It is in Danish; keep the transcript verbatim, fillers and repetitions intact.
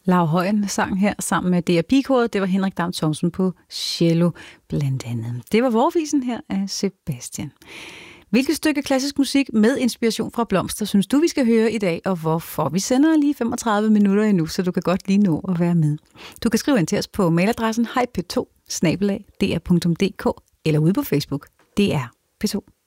Laura Højen sang her sammen med D R Pigekoret. Det var Henrik Dam Thomsen på cello blandt andet. Det var Vårvisen her af Sebastian. Hvilket stykke klassisk musik med inspiration fra blomster synes du, vi skal høre i dag, og hvorfor? Vi sender lige femogtredive minutter endnu, så du kan godt lige nå at være med. Du kan skrive ind til os på mailadressen hej p to snabel-a d r punktum d k eller ude på Facebook. D R P to.